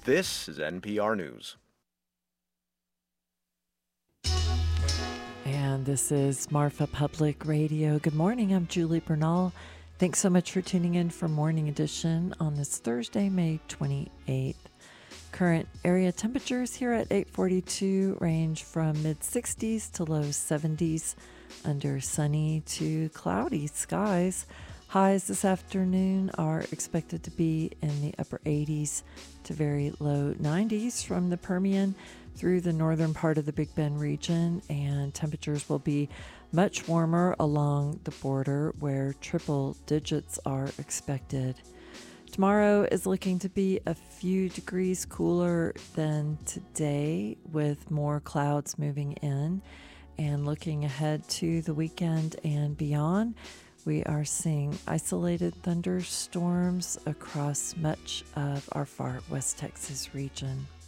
This is NPR News. And this is Marfa Public Radio. Good morning. I'm Julie Bernal. Thanks so much for tuning in for Morning Edition on this Thursday, May 28th. Current area temperatures here at 842 range from mid-60s to low 70s under sunny to cloudy skies. Highs this afternoon are expected to be in the upper 80s to very low 90s from the Permian through the northern part of the Big Bend region, and temperatures will be much warmer along the border where triple digits are expected. Tomorrow is looking to be a few degrees cooler than today, with more clouds moving in. And looking ahead to the weekend and beyond, we are seeing isolated thunderstorms across much of our far West Texas region.